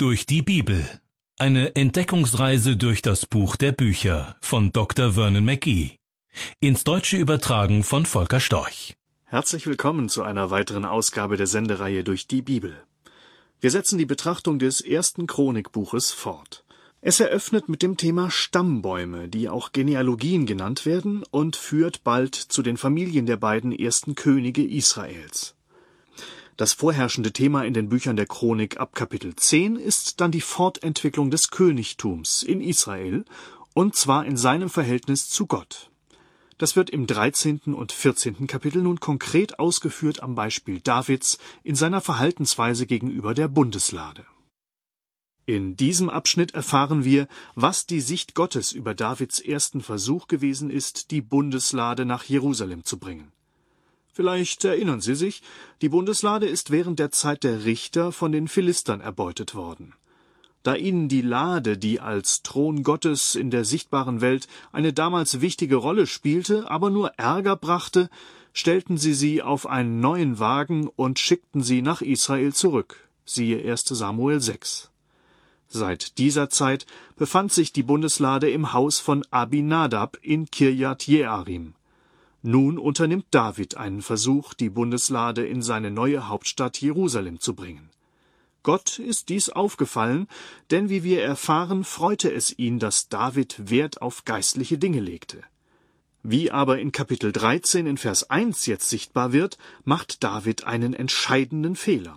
Durch die Bibel. Eine Entdeckungsreise durch das Buch der Bücher von Dr. Vernon McGee. Ins Deutsche übertragen von Volker Storch. Herzlich willkommen zu einer weiteren Ausgabe der Sendereihe Durch die Bibel. Wir setzen die Betrachtung des ersten Chronikbuches fort. Es eröffnet mit dem Thema Stammbäume, die auch Genealogien genannt werden, und führt bald zu den Familien der beiden ersten Könige Israels. Das vorherrschende Thema in den Büchern der Chronik ab Kapitel 10 ist dann die Fortentwicklung des Königtums in Israel, und zwar in seinem Verhältnis zu Gott. Das wird im 13. und 14. Kapitel nun konkret ausgeführt am Beispiel Davids in seiner Verhaltensweise gegenüber der Bundeslade. In diesem Abschnitt erfahren wir, was die Sicht Gottes über Davids ersten Versuch gewesen ist, die Bundeslade nach Jerusalem zu bringen. Vielleicht erinnern Sie sich, die Bundeslade ist während der Zeit der Richter von den Philistern erbeutet worden. Da ihnen die Lade, die als Thron Gottes in der sichtbaren Welt eine damals wichtige Rolle spielte, aber nur Ärger brachte, stellten sie auf einen neuen Wagen und schickten sie nach Israel zurück. Siehe 1. Samuel 6. Seit dieser Zeit befand sich die Bundeslade im Haus von Abinadab in Kirjat Jearim. Nun unternimmt David einen Versuch, die Bundeslade in seine neue Hauptstadt Jerusalem zu bringen. Gott ist dies aufgefallen, denn wie wir erfahren, freute es ihn, dass David Wert auf geistliche Dinge legte. Wie aber in Kapitel 13 in Vers 1 jetzt sichtbar wird, macht David einen entscheidenden Fehler.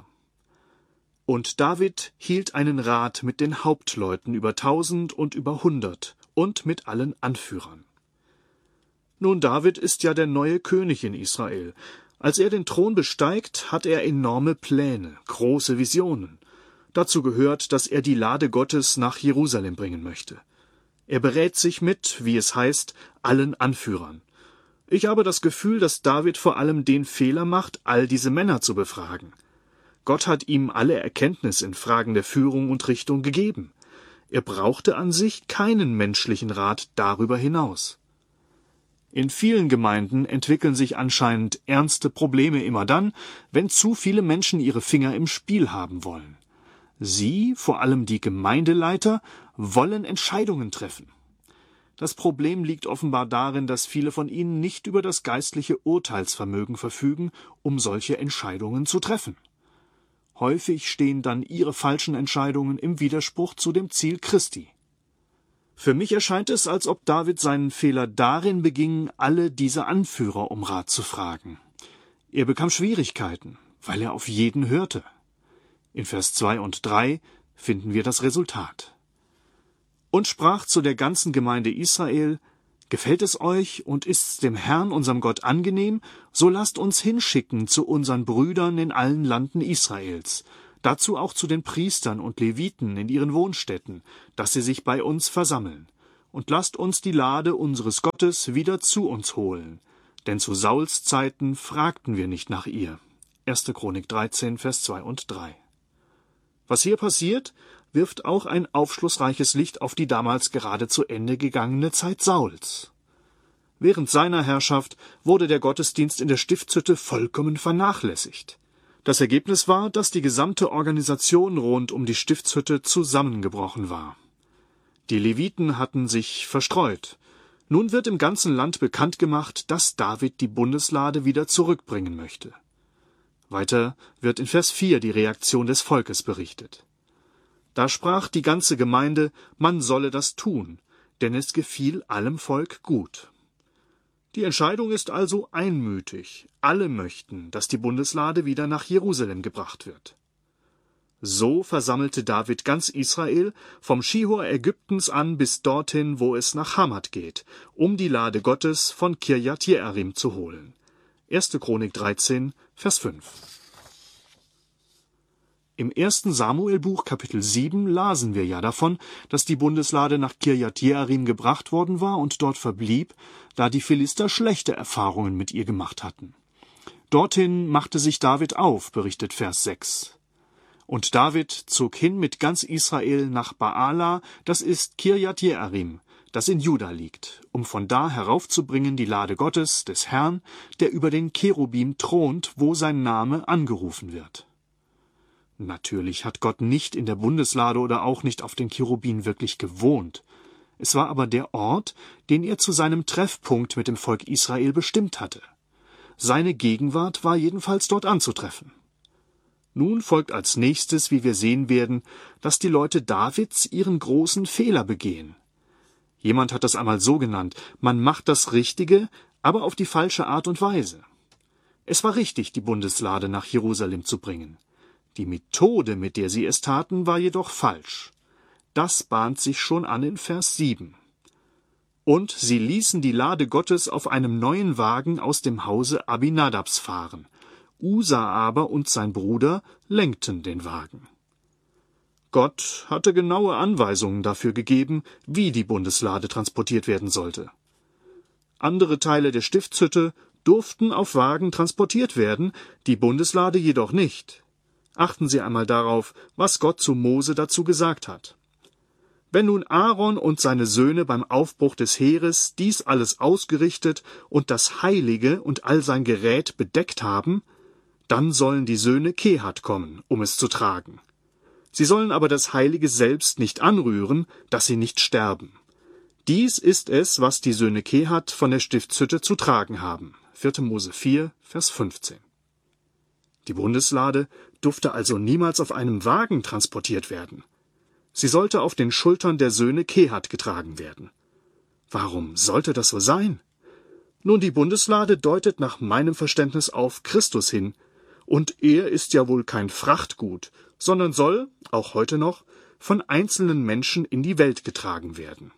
Und David hielt einen Rat mit den Hauptleuten über 1000 und über 100 und mit allen Anführern. Nun, David ist ja der neue König in Israel. Als er den Thron besteigt, hat er enorme Pläne, große Visionen. Dazu gehört, dass er die Lade Gottes nach Jerusalem bringen möchte. Er berät sich mit, wie es heißt, allen Anführern. Ich habe das Gefühl, dass David vor allem den Fehler macht, all diese Männer zu befragen. Gott hat ihm alle Erkenntnis in Fragen der Führung und Richtung gegeben. Er brauchte an sich keinen menschlichen Rat darüber hinaus. In vielen Gemeinden entwickeln sich anscheinend ernste Probleme immer dann, wenn zu viele Menschen ihre Finger im Spiel haben wollen. Sie, vor allem die Gemeindeleiter, wollen Entscheidungen treffen. Das Problem liegt offenbar darin, dass viele von ihnen nicht über das geistliche Urteilsvermögen verfügen, um solche Entscheidungen zu treffen. Häufig stehen dann ihre falschen Entscheidungen im Widerspruch zu dem Ziel Christi. Für mich erscheint es, als ob David seinen Fehler darin beging, alle diese Anführer um Rat zu fragen. Er bekam Schwierigkeiten, weil er auf jeden hörte. In Vers 2 und 3 finden wir das Resultat. Und sprach zu der ganzen Gemeinde Israel: Gefällt es euch und ist's dem Herrn, unserem Gott, angenehm, so lasst uns hinschicken zu unseren Brüdern in allen Landen Israels, dazu auch zu den Priestern und Leviten in ihren Wohnstätten, dass sie sich bei uns versammeln. Und lasst uns die Lade unseres Gottes wieder zu uns holen. Denn zu Sauls Zeiten fragten wir nicht nach ihr. 1. Chronik 13, Vers 2 und 3. Was hier passiert, wirft auch ein aufschlussreiches Licht auf die damals gerade zu Ende gegangene Zeit Sauls. Während seiner Herrschaft wurde der Gottesdienst in der Stiftshütte vollkommen vernachlässigt. Das Ergebnis war, dass die gesamte Organisation rund um die Stiftshütte zusammengebrochen war. Die Leviten hatten sich verstreut. Nun wird im ganzen Land bekannt gemacht, dass David die Bundeslade wieder zurückbringen möchte. Weiter wird in Vers 4 die Reaktion des Volkes berichtet. Da sprach die ganze Gemeinde, man solle das tun, denn es gefiel allem Volk gut. Die Entscheidung ist also einmütig. Alle möchten, dass die Bundeslade wieder nach Jerusalem gebracht wird. So versammelte David ganz Israel, vom Schihor Ägyptens an bis dorthin, wo es nach Hamat geht, um die Lade Gottes von Kirjat Jearim zu holen. 1. Chronik 13, Vers 5. Im 1. Samuelbuch Kapitel 7 lasen wir ja davon, dass die Bundeslade nach Kirjat Jearim gebracht worden war und dort verblieb, da die Philister schlechte Erfahrungen mit ihr gemacht hatten. Dorthin machte sich David auf, berichtet Vers 6. Und David zog hin mit ganz Israel nach Baala, das ist Kirjat Jearim, das in Juda liegt, um von da heraufzubringen die Lade Gottes, des Herrn, der über den Cherubim thront, wo sein Name angerufen wird. Natürlich hat Gott nicht in der Bundeslade oder auch nicht auf den Cherubinen wirklich gewohnt. Es war aber der Ort, den er zu seinem Treffpunkt mit dem Volk Israel bestimmt hatte. Seine Gegenwart war jedenfalls dort anzutreffen. Nun folgt als nächstes, wie wir sehen werden, dass die Leute Davids ihren großen Fehler begehen. Jemand hat das einmal so genannt: Man macht das Richtige, aber auf die falsche Art und Weise. Es war richtig, die Bundeslade nach Jerusalem zu bringen. Die Methode, mit der sie es taten, war jedoch falsch. Das bahnt sich schon an in Vers 7. Und sie ließen die Lade Gottes auf einem neuen Wagen aus dem Hause Abinadabs fahren. Usa aber und sein Bruder lenkten den Wagen. Gott hatte genaue Anweisungen dafür gegeben, wie die Bundeslade transportiert werden sollte. Andere Teile der Stiftshütte durften auf Wagen transportiert werden, die Bundeslade jedoch nicht. Achten Sie einmal darauf, was Gott zu Mose dazu gesagt hat. Wenn nun Aaron und seine Söhne beim Aufbruch des Heeres dies alles ausgerichtet und das Heilige und all sein Gerät bedeckt haben, dann sollen die Söhne Kehat kommen, um es zu tragen. Sie sollen aber das Heilige selbst nicht anrühren, dass sie nicht sterben. Dies ist es, was die Söhne Kehat von der Stiftshütte zu tragen haben. 4. Mose 4, Vers 15. Die Bundeslade durfte also niemals auf einem Wagen transportiert werden. Sie sollte auf den Schultern der Söhne Kehat getragen werden. Warum sollte das so sein? Nun, die Bundeslade deutet nach meinem Verständnis auf Christus hin, und er ist ja wohl kein Frachtgut, sondern soll, auch heute noch, von einzelnen Menschen in die Welt getragen werden.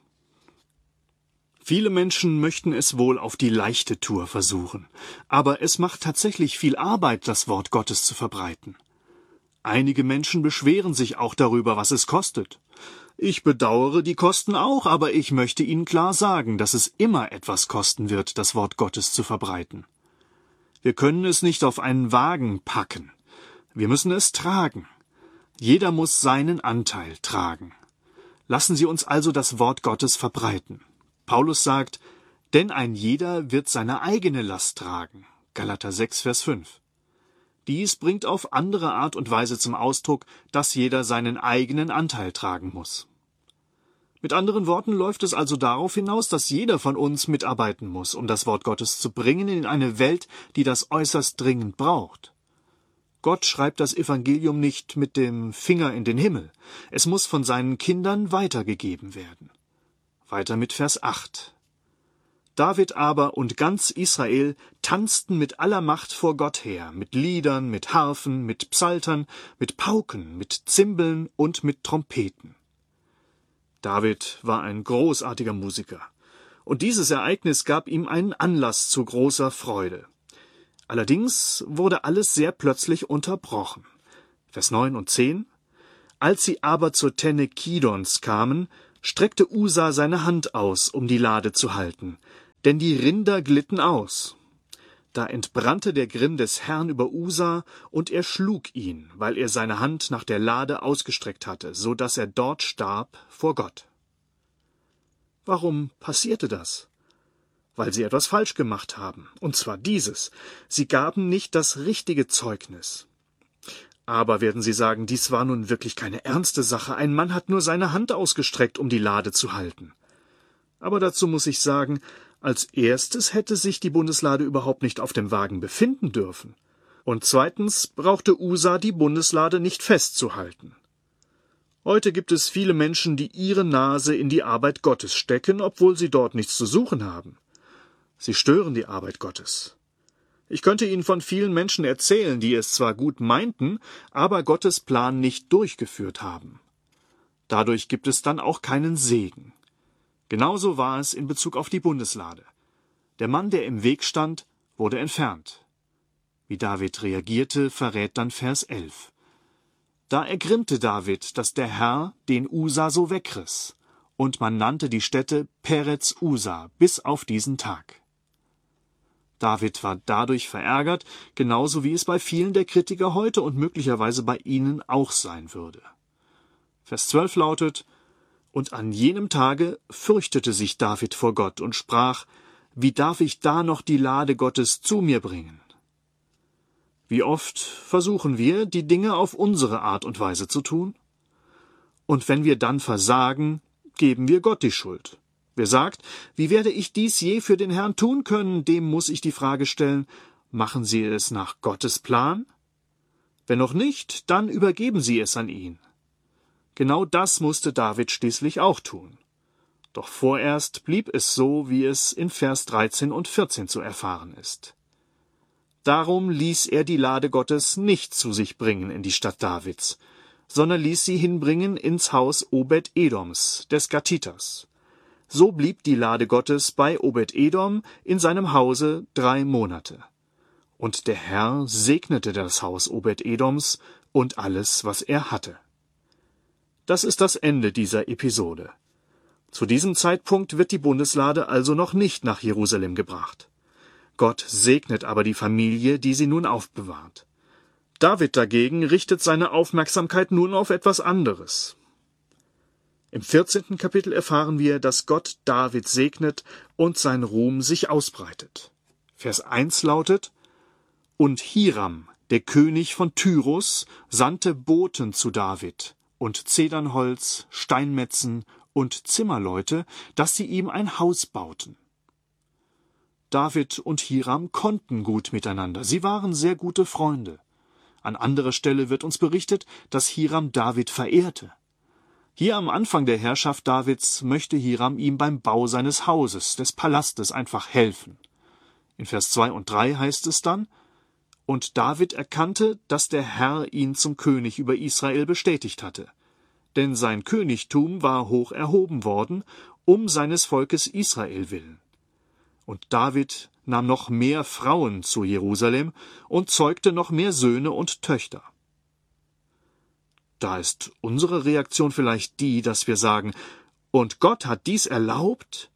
Viele Menschen möchten es wohl auf die leichte Tour versuchen, aber es macht tatsächlich viel Arbeit, das Wort Gottes zu verbreiten. Einige Menschen beschweren sich auch darüber, was es kostet. Ich bedauere die Kosten auch, aber ich möchte Ihnen klar sagen, dass es immer etwas kosten wird, das Wort Gottes zu verbreiten. Wir können es nicht auf einen Wagen packen. Wir müssen es tragen. Jeder muss seinen Anteil tragen. Lassen Sie uns also das Wort Gottes verbreiten. Paulus sagt, denn ein jeder wird seine eigene Last tragen. Galater 6, Vers 5. Dies bringt auf andere Art und Weise zum Ausdruck, dass jeder seinen eigenen Anteil tragen muss. Mit anderen Worten läuft es also darauf hinaus, dass jeder von uns mitarbeiten muss, um das Wort Gottes zu bringen in eine Welt, die das äußerst dringend braucht. Gott schreibt das Evangelium nicht mit dem Finger in den Himmel. Es muss von seinen Kindern weitergegeben werden. Weiter mit Vers 8. David aber und ganz Israel tanzten mit aller Macht vor Gott her, mit Liedern, mit Harfen, mit Psaltern, mit Pauken, mit Zimbeln und mit Trompeten. David war ein großartiger Musiker, und dieses Ereignis gab ihm einen Anlass zu großer Freude. Allerdings wurde alles sehr plötzlich unterbrochen. Vers 9 und 10. Als sie aber zur Tenne Kidons kamen, streckte Usa seine Hand aus, um die Lade zu halten, denn die Rinder glitten aus. Da entbrannte der Grimm des Herrn über Usa, und er schlug ihn, weil er seine Hand nach der Lade ausgestreckt hatte, so dass er dort starb vor Gott. Warum passierte das? Weil sie etwas falsch gemacht haben, und zwar dieses: Sie gaben nicht das richtige Zeugnis. Aber, werden Sie sagen, dies war nun wirklich keine ernste Sache. Ein Mann hat nur seine Hand ausgestreckt, um die Lade zu halten. Aber dazu muss ich sagen, als erstes hätte sich die Bundeslade überhaupt nicht auf dem Wagen befinden dürfen. Und zweitens brauchte Usa die Bundeslade nicht festzuhalten. Heute gibt es viele Menschen, die ihre Nase in die Arbeit Gottes stecken, obwohl sie dort nichts zu suchen haben. Sie stören die Arbeit Gottes. Ich könnte Ihnen von vielen Menschen erzählen, die es zwar gut meinten, aber Gottes Plan nicht durchgeführt haben. Dadurch gibt es dann auch keinen Segen. Genauso war es in Bezug auf die Bundeslade. Der Mann, der im Weg stand, wurde entfernt. Wie David reagierte, verrät dann Vers 11. Da ergrimmte David, dass der Herr den Usa so wegriss, und man nannte die Stätte Perez Usa bis auf diesen Tag. David war dadurch verärgert, genauso wie es bei vielen der Kritiker heute und möglicherweise bei Ihnen auch sein würde. Vers 12 lautet: Und an jenem Tage fürchtete sich David vor Gott und sprach: Wie darf ich da noch die Lade Gottes zu mir bringen? Wie oft versuchen wir, die Dinge auf unsere Art und Weise zu tun? Und wenn wir dann versagen, geben wir Gott die Schuld. Wer sagt, wie werde ich dies je für den Herrn tun können, dem muss ich die Frage stellen, machen Sie es nach Gottes Plan? Wenn noch nicht, dann übergeben Sie es an ihn. Genau das musste David schließlich auch tun. Doch vorerst blieb es so, wie es in Vers 13 und 14 zu erfahren ist. Darum ließ er die Lade Gottes nicht zu sich bringen in die Stadt Davids, sondern ließ sie hinbringen ins Haus Obed-Edoms, des Gatiters. So blieb die Lade Gottes bei Obed-Edom in seinem Hause 3 Monate. Und der Herr segnete das Haus Obed-Edoms und alles, was er hatte. Das ist das Ende dieser Episode. Zu diesem Zeitpunkt wird die Bundeslade also noch nicht nach Jerusalem gebracht. Gott segnet aber die Familie, die sie nun aufbewahrt. David dagegen richtet seine Aufmerksamkeit nun auf etwas anderes. Im 14. Kapitel erfahren wir, dass Gott David segnet und sein Ruhm sich ausbreitet. Vers 1 lautet: Und Hiram, der König von Tyrus, sandte Boten zu David und Zedernholz, Steinmetzen und Zimmerleute, dass sie ihm ein Haus bauten. David und Hiram konnten gut miteinander, sie waren sehr gute Freunde. An anderer Stelle wird uns berichtet, dass Hiram David verehrte. Hier am Anfang der Herrschaft Davids möchte Hiram ihm beim Bau seines Hauses, des Palastes, einfach helfen. In Vers 2 und 3 heißt es dann: Und David erkannte, dass der Herr ihn zum König über Israel bestätigt hatte. Denn sein Königtum war hoch erhoben worden, um seines Volkes Israel willen. Und David nahm noch mehr Frauen zu Jerusalem und zeugte noch mehr Söhne und Töchter. Da ist unsere Reaktion vielleicht die, dass wir sagen, und Gott hat dies erlaubt?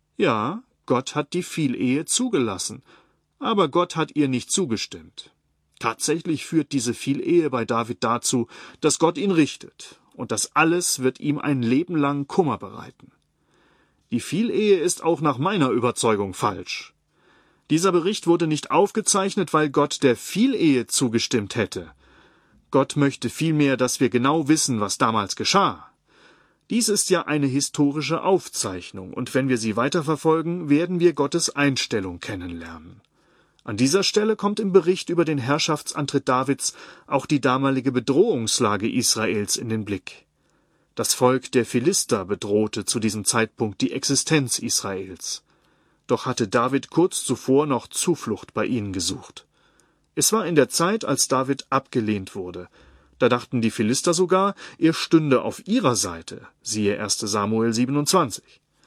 Ja, Gott hat die Vielehe zugelassen, aber Gott hat ihr nicht zugestimmt. Tatsächlich führt diese Vielehe bei David dazu, dass Gott ihn richtet, und das alles wird ihm ein Leben lang Kummer bereiten. Die Vielehe ist auch nach meiner Überzeugung falsch. Dieser Bericht wurde nicht aufgezeichnet, weil Gott der Vielehe zugestimmt hätte. Gott möchte vielmehr, dass wir genau wissen, was damals geschah. Dies ist ja eine historische Aufzeichnung, und wenn wir sie weiterverfolgen, werden wir Gottes Einstellung kennenlernen. An dieser Stelle kommt im Bericht über den Herrschaftsantritt Davids auch die damalige Bedrohungslage Israels in den Blick. Das Volk der Philister bedrohte zu diesem Zeitpunkt die Existenz Israels. Doch hatte David kurz zuvor noch Zuflucht bei ihnen gesucht. Es war in der Zeit, als David abgelehnt wurde. Da dachten die Philister sogar, er stünde auf ihrer Seite, siehe 1. Samuel 27.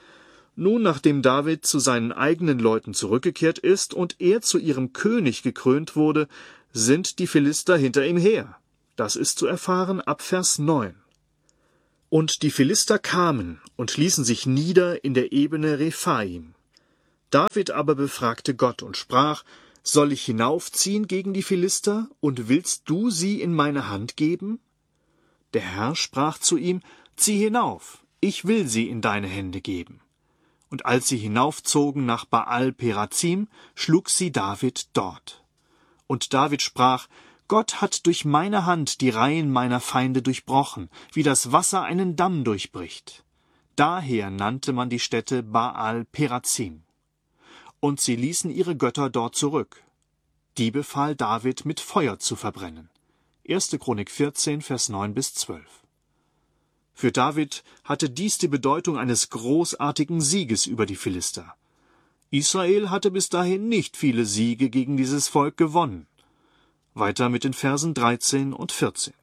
Nun, nachdem David zu seinen eigenen Leuten zurückgekehrt ist und er zu ihrem König gekrönt wurde, sind die Philister hinter ihm her. Das ist zu erfahren ab Vers 9. Und die Philister kamen und ließen sich nieder in der Ebene Rephaim. David aber befragte Gott und sprach: Soll ich hinaufziehen gegen die Philister, und willst du sie in meine Hand geben? Der Herr sprach zu ihm: Zieh hinauf, ich will sie in deine Hände geben. Und als sie hinaufzogen nach Baal-Perazim, schlug sie David dort. Und David sprach: Gott hat durch meine Hand die Reihen meiner Feinde durchbrochen, wie das Wasser einen Damm durchbricht. Daher nannte man die Stätte Baal-Perazim. Und sie ließen ihre Götter dort zurück. Die befahl David, mit Feuer zu verbrennen. 1. Chronik 14, Vers 9-12. Für David hatte dies die Bedeutung eines großartigen Sieges über die Philister. Israel hatte bis dahin nicht viele Siege gegen dieses Volk gewonnen. Weiter mit den Versen 13 und 14.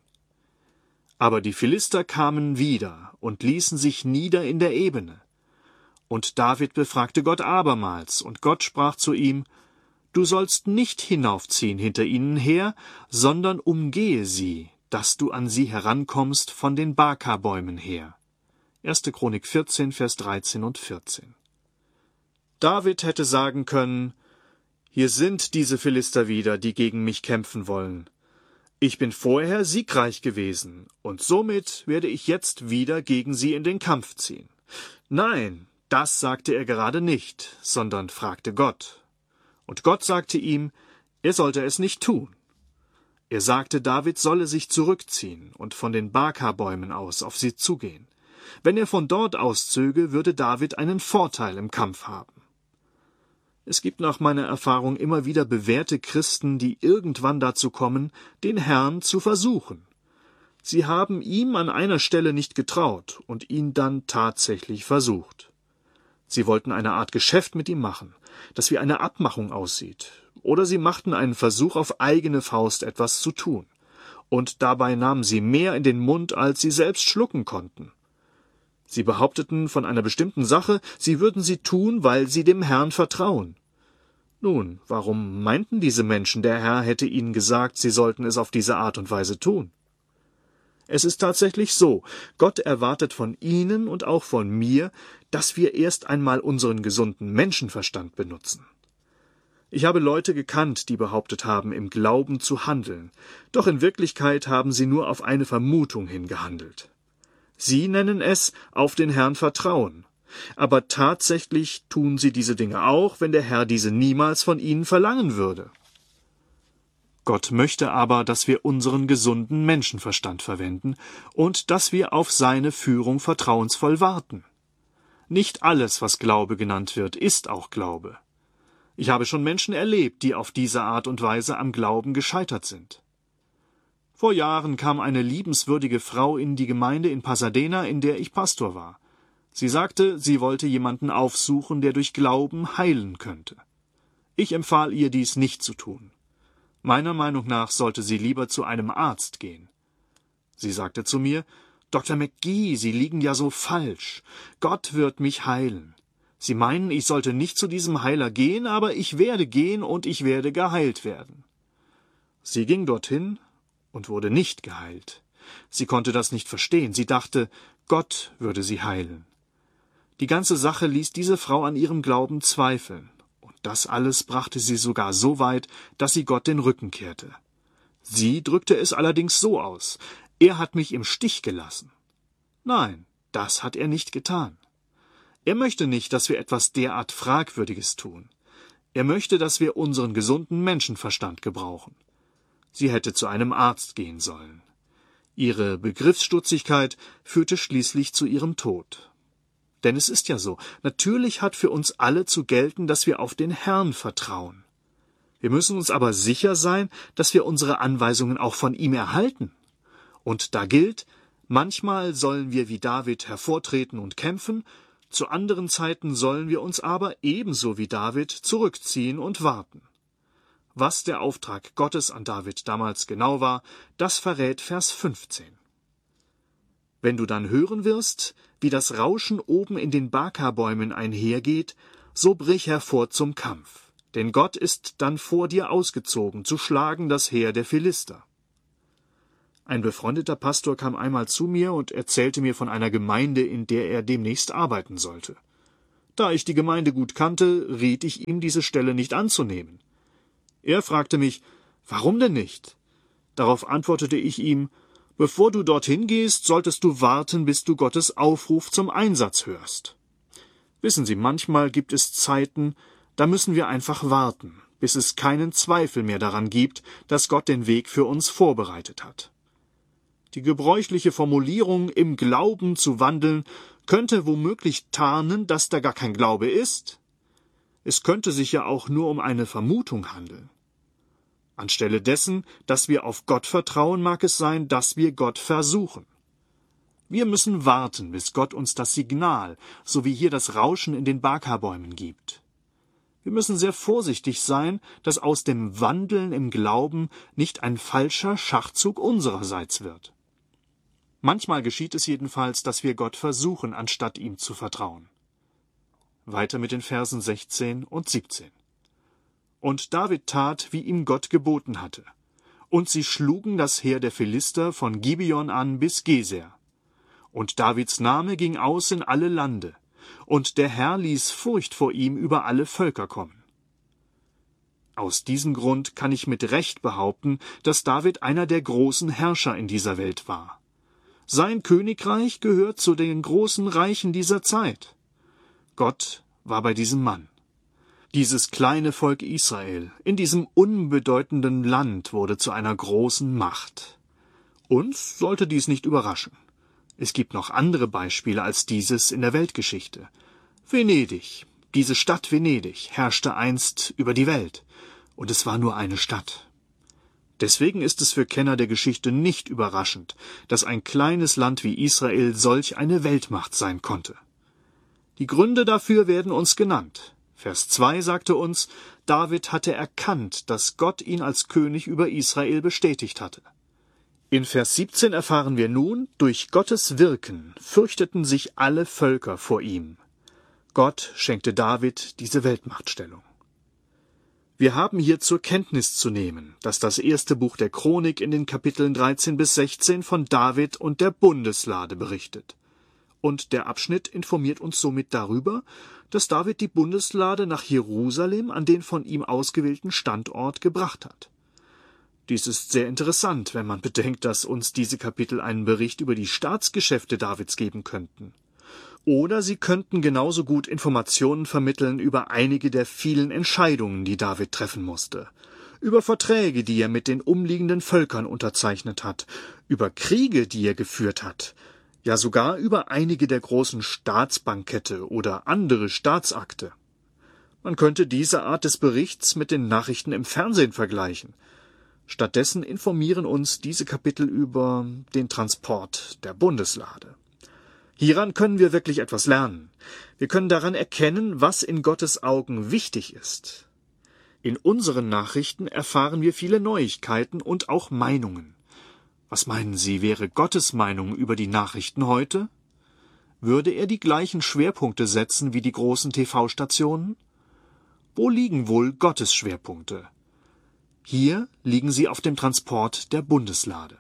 Aber die Philister kamen wieder und ließen sich nieder in der Ebene. Und David befragte Gott abermals, und Gott sprach zu ihm: Du sollst nicht hinaufziehen hinter ihnen her, sondern umgehe sie, dass du an sie herankommst von den Baka-Bäumen her. 1. Chronik 14, Vers 13 und 14. David hätte sagen können: Hier sind diese Philister wieder, die gegen mich kämpfen wollen. Ich bin vorher siegreich gewesen, und somit werde ich jetzt wieder gegen sie in den Kampf ziehen. Nein, das sagte er gerade nicht, sondern fragte Gott. Und Gott sagte ihm, er sollte es nicht tun. Er sagte, David solle sich zurückziehen und von den Baka-Bäumen aus auf sie zugehen. Wenn er von dort auszöge, würde David einen Vorteil im Kampf haben. Es gibt nach meiner Erfahrung immer wieder bewährte Christen, die irgendwann dazu kommen, den Herrn zu versuchen. Sie haben ihm an einer Stelle nicht getraut und ihn dann tatsächlich versucht. Sie wollten eine Art Geschäft mit ihm machen, das wie eine Abmachung aussieht. Oder sie machten einen Versuch, auf eigene Faust etwas zu tun. Und dabei nahmen sie mehr in den Mund, als sie selbst schlucken konnten. Sie behaupteten von einer bestimmten Sache, sie würden sie tun, weil sie dem Herrn vertrauen. Nun, warum meinten diese Menschen, der Herr hätte ihnen gesagt, sie sollten es auf diese Art und Weise tun? Es ist tatsächlich so, Gott erwartet von Ihnen und auch von mir, dass wir erst einmal unseren gesunden Menschenverstand benutzen. Ich habe Leute gekannt, die behauptet haben, im Glauben zu handeln, doch in Wirklichkeit haben sie nur auf eine Vermutung hin gehandelt. Sie nennen es auf den Herrn vertrauen, aber tatsächlich tun sie diese Dinge auch, wenn der Herr diese niemals von ihnen verlangen würde. Gott möchte aber, dass wir unseren gesunden Menschenverstand verwenden und dass wir auf seine Führung vertrauensvoll warten. Nicht alles, was Glaube genannt wird, ist auch Glaube. Ich habe schon Menschen erlebt, die auf diese Art und Weise am Glauben gescheitert sind. Vor Jahren kam eine liebenswürdige Frau in die Gemeinde in Pasadena, in der ich Pastor war. Sie sagte, sie wollte jemanden aufsuchen, der durch Glauben heilen könnte. Ich empfahl ihr, dies nicht zu tun. Meiner Meinung nach sollte sie lieber zu einem Arzt gehen. Sie sagte zu mir, »Dr. McGee, Sie liegen ja so falsch. Gott wird mich heilen. Sie meinen, ich sollte nicht zu diesem Heiler gehen, aber ich werde gehen und ich werde geheilt werden.« Sie ging dorthin und wurde nicht geheilt. Sie konnte das nicht verstehen. Sie dachte, Gott würde sie heilen. Die ganze Sache ließ diese Frau an ihrem Glauben zweifeln. Und das alles brachte sie sogar so weit, dass sie Gott den Rücken kehrte. Sie drückte es allerdings so aus: Er hat mich im Stich gelassen. Nein, das hat er nicht getan. Er möchte nicht, dass wir etwas derart Fragwürdiges tun. Er möchte, dass wir unseren gesunden Menschenverstand gebrauchen. Sie hätte zu einem Arzt gehen sollen. Ihre Begriffsstutzigkeit führte schließlich zu ihrem Tod. Denn es ist ja so, natürlich hat für uns alle zu gelten, dass wir auf den Herrn vertrauen. Wir müssen uns aber sicher sein, dass wir unsere Anweisungen auch von ihm erhalten. Und da gilt, manchmal sollen wir wie David hervortreten und kämpfen, zu anderen Zeiten sollen wir uns aber ebenso wie David zurückziehen und warten. Was der Auftrag Gottes an David damals genau war, das verrät Vers 15. Wenn du dann hören wirst, wie das Rauschen oben in den Baka-Bäumen einhergeht, so brich hervor zum Kampf, denn Gott ist dann vor dir ausgezogen, zu schlagen das Heer der Philister. Ein befreundeter Pastor kam einmal zu mir und erzählte mir von einer Gemeinde, in der er demnächst arbeiten sollte. Da ich die Gemeinde gut kannte, riet ich ihm, diese Stelle nicht anzunehmen. Er fragte mich, warum denn nicht? Darauf antwortete ich ihm, bevor du dorthin gehst, solltest du warten, bis du Gottes Aufruf zum Einsatz hörst. Wissen Sie, manchmal gibt es Zeiten, da müssen wir einfach warten, bis es keinen Zweifel mehr daran gibt, dass Gott den Weg für uns vorbereitet hat. Die gebräuchliche Formulierung, im Glauben zu wandeln, könnte womöglich tarnen, dass da gar kein Glaube ist. Es könnte sich ja auch nur um eine Vermutung handeln. Anstelle dessen, dass wir auf Gott vertrauen, mag es sein, dass wir Gott versuchen. Wir müssen warten, bis Gott uns das Signal, so wie hier das Rauschen in den Baka-Bäumen gibt. Wir müssen sehr vorsichtig sein, dass aus dem Wandeln im Glauben nicht ein falscher Schachzug unsererseits wird. Manchmal geschieht es jedenfalls, dass wir Gott versuchen, anstatt ihm zu vertrauen. Weiter mit den Versen 16 und 17. Und David tat, wie ihm Gott geboten hatte. Und sie schlugen das Heer der Philister von Gibeon an bis Geser. Und Davids Name ging aus in alle Lande. Und der Herr ließ Furcht vor ihm über alle Völker kommen. Aus diesem Grund kann ich mit Recht behaupten, dass David einer der großen Herrscher in dieser Welt war. Sein Königreich gehört zu den großen Reichen dieser Zeit. Gott war bei diesem Mann. Dieses kleine Volk Israel in diesem unbedeutenden Land wurde zu einer großen Macht. Uns sollte dies nicht überraschen. Es gibt noch andere Beispiele als dieses in der Weltgeschichte. Venedig, diese Stadt Venedig, herrschte einst über die Welt, und es war nur eine Stadt. Deswegen ist es für Kenner der Geschichte nicht überraschend, dass ein kleines Land wie Israel solch eine Weltmacht sein konnte. Die Gründe dafür werden uns genannt. Vers 2 sagte uns, David hatte erkannt, dass Gott ihn als König über Israel bestätigt hatte. In Vers 17 erfahren wir nun, durch Gottes Wirken fürchteten sich alle Völker vor ihm. Gott schenkte David diese Weltmachtstellung. Wir haben hier zur Kenntnis zu nehmen, dass das erste Buch der Chronik in den Kapiteln 13 bis 16 von David und der Bundeslade berichtet. Und der Abschnitt informiert uns somit darüber, dass David die Bundeslade nach Jerusalem an den von ihm ausgewählten Standort gebracht hat. Dies ist sehr interessant, wenn man bedenkt, dass uns diese Kapitel einen Bericht über die Staatsgeschäfte Davids geben könnten. Oder sie könnten genauso gut Informationen vermitteln über einige der vielen Entscheidungen, die David treffen musste, über Verträge, die er mit den umliegenden Völkern unterzeichnet hat, über Kriege, die er geführt hat, ja sogar über einige der großen Staatsbankette oder andere Staatsakte. Man könnte diese Art des Berichts mit den Nachrichten im Fernsehen vergleichen. Stattdessen informieren uns diese Kapitel über den Transport der Bundeslade. Hieran können wir wirklich etwas lernen. Wir können daran erkennen, was in Gottes Augen wichtig ist. In unseren Nachrichten erfahren wir viele Neuigkeiten und auch Meinungen. Was meinen Sie, wäre Gottes Meinung über die Nachrichten heute? Würde er die gleichen Schwerpunkte setzen wie die großen TV-Stationen? Wo liegen wohl Gottes Schwerpunkte? Hier liegen sie auf dem Transport der Bundeslade.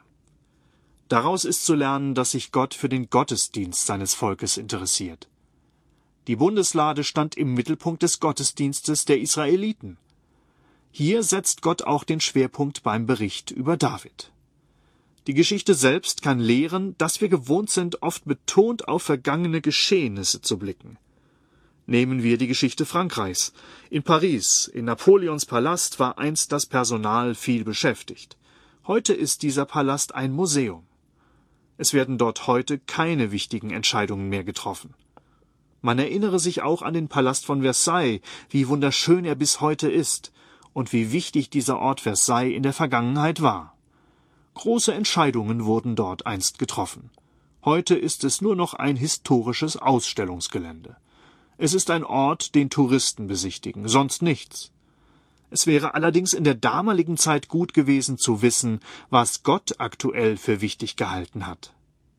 Daraus ist zu lernen, dass sich Gott für den Gottesdienst seines Volkes interessiert. Die Bundeslade stand im Mittelpunkt des Gottesdienstes der Israeliten. Hier setzt Gott auch den Schwerpunkt beim Bericht über David. Die Geschichte selbst kann lehren, dass wir gewohnt sind, oft betont auf vergangene Geschehnisse zu blicken. Nehmen wir die Geschichte Frankreichs. In Paris, in Napoleons Palast, war einst das Personal viel beschäftigt. Heute ist dieser Palast ein Museum. Es werden dort heute keine wichtigen Entscheidungen mehr getroffen. Man erinnere sich auch an den Palast von Versailles, wie wunderschön er bis heute ist und wie wichtig dieser Ort Versailles in der Vergangenheit war. Große Entscheidungen wurden dort einst getroffen. Heute ist es nur noch ein historisches Ausstellungsgelände. Es ist ein Ort, den Touristen besichtigen, sonst nichts. Es wäre allerdings in der damaligen Zeit gut gewesen zu wissen, was Gott aktuell für wichtig gehalten hat.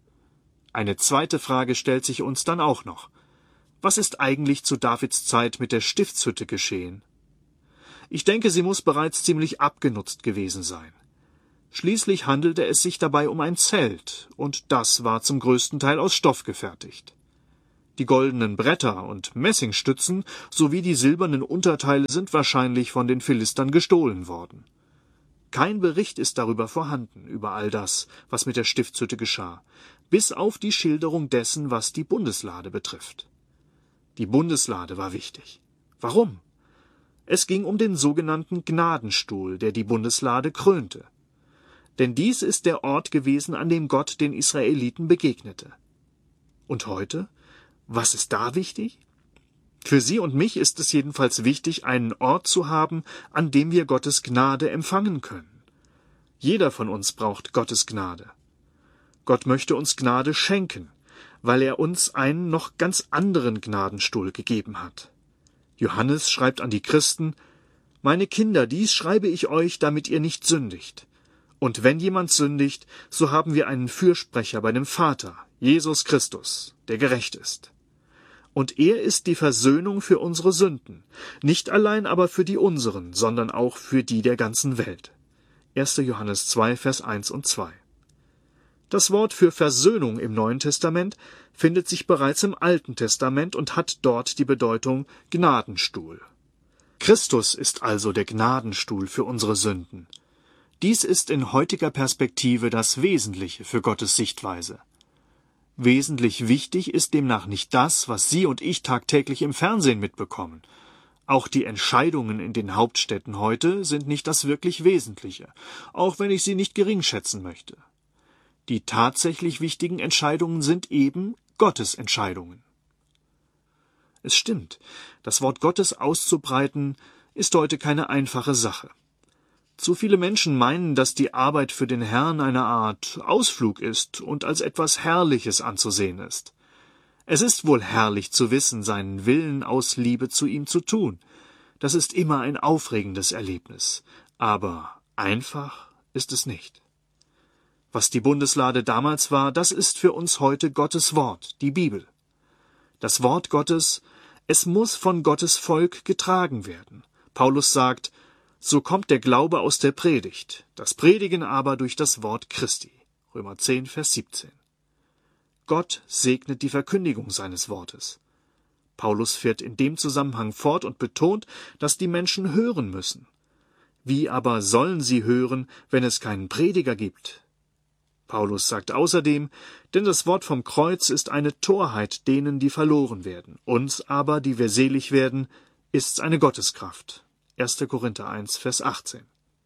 Eine zweite Frage stellt sich uns dann auch noch. Was ist eigentlich zu Davids Zeit mit der Stiftshütte geschehen? Ich denke, sie muss bereits ziemlich abgenutzt gewesen sein. Schließlich handelte es sich dabei um ein Zelt, und das war zum größten Teil aus Stoff gefertigt. Die goldenen Bretter und Messingstützen sowie die silbernen Unterteile sind wahrscheinlich von den Philistern gestohlen worden. Kein Bericht ist darüber vorhanden, über all das, was mit der Stiftshütte geschah, bis auf die Schilderung dessen, was die Bundeslade betrifft. Die Bundeslade war wichtig. Warum? Es ging um den sogenannten Gnadenstuhl, der die Bundeslade krönte. Denn dies ist der Ort gewesen, an dem Gott den Israeliten begegnete. Und heute? Was ist da wichtig? Für Sie und mich ist es jedenfalls wichtig, einen Ort zu haben, an dem wir Gottes Gnade empfangen können. Jeder von uns braucht Gottes Gnade. Gott möchte uns Gnade schenken, weil er uns einen noch ganz anderen Gnadenstuhl gegeben hat. Johannes schreibt an die Christen: »Meine Kinder, dies schreibe ich euch, damit ihr nicht sündigt. Und wenn jemand sündigt, so haben wir einen Fürsprecher bei dem Vater, Jesus Christus, der gerecht ist. Und er ist die Versöhnung für unsere Sünden, nicht allein aber für die unseren, sondern auch für die der ganzen Welt.« 1. Johannes 2, Vers 1 und 2. Das Wort für Versöhnung im Neuen Testament findet sich bereits im Alten Testament und hat dort die Bedeutung Gnadenstuhl. Christus ist also der Gnadenstuhl für unsere Sünden. Dies ist in heutiger Perspektive das Wesentliche für Gottes Sichtweise. Wesentlich wichtig ist demnach nicht das, was Sie und ich tagtäglich im Fernsehen mitbekommen. Auch die Entscheidungen in den Hauptstädten heute sind nicht das wirklich Wesentliche, auch wenn ich sie nicht geringschätzen möchte. Die tatsächlich wichtigen Entscheidungen sind eben Gottes Entscheidungen. Es stimmt, das Wort Gottes auszubreiten, ist heute keine einfache Sache. Zu viele Menschen meinen, dass die Arbeit für den Herrn eine Art Ausflug ist und als etwas Herrliches anzusehen ist. Es ist wohl herrlich zu wissen, seinen Willen aus Liebe zu ihm zu tun. Das ist immer ein aufregendes Erlebnis. Aber einfach ist es nicht. Was die Bundeslade damals war, das ist für uns heute Gottes Wort, die Bibel. Das Wort Gottes, es muss von Gottes Volk getragen werden. Paulus sagt, so kommt der Glaube aus der Predigt, das Predigen aber durch das Wort Christi. Römer 10, Vers 17. Gott segnet die Verkündigung seines Wortes. Paulus fährt in dem Zusammenhang fort und betont, dass die Menschen hören müssen. Wie aber sollen sie hören, wenn es keinen Prediger gibt? Paulus sagt außerdem, denn das Wort vom Kreuz ist eine Torheit denen, die verloren werden. Uns aber, die wir selig werden, ist's eine Gotteskraft. 1. Korinther 1, Vers 18.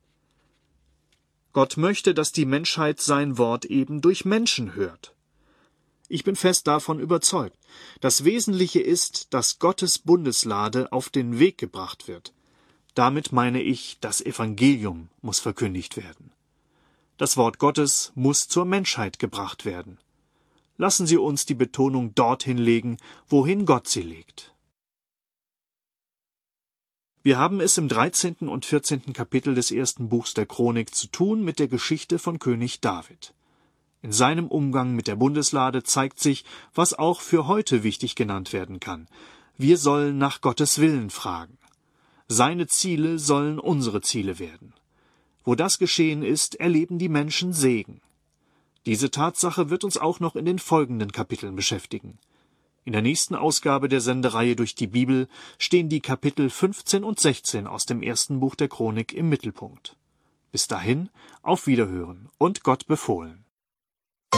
Gott möchte, dass die Menschheit sein Wort eben durch Menschen hört. Ich bin fest davon überzeugt. Das Wesentliche ist, dass Gottes Bundeslade auf den Weg gebracht wird. Damit meine ich, das Evangelium muss verkündigt werden. Das Wort Gottes muss zur Menschheit gebracht werden. Lassen Sie uns die Betonung dorthin legen, wohin Gott sie legt. Wir haben es im 13. und 14. Kapitel des ersten Buchs der Chronik zu tun mit der Geschichte von König David. In seinem Umgang mit der Bundeslade zeigt sich, was auch für heute wichtig genannt werden kann. Wir sollen nach Gottes Willen fragen. Seine Ziele sollen unsere Ziele werden. Wo das geschehen ist, erleben die Menschen Segen. Diese Tatsache wird uns auch noch in den folgenden Kapiteln beschäftigen. In der nächsten Ausgabe der Sendereihe durch die Bibel stehen die Kapitel 15 und 16 aus dem ersten Buch der Chronik im Mittelpunkt. Bis dahin, auf Wiederhören und Gott befohlen.